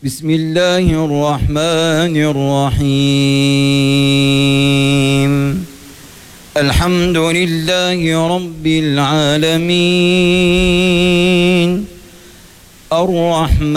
بسم الله الرحمن الرحيم الحمد لله رب العالمين الرحمن